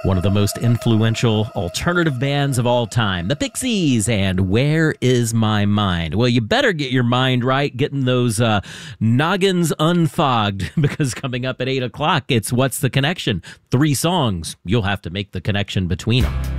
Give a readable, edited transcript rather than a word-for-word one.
One of the most influential alternative bands of all time, the Pixies, and Where Is My Mind? Well, you better get your mind right, getting those noggins unfogged, because coming up at 8 o'clock, it's What's the Connection? 3 songs. You'll have to make the connection between them.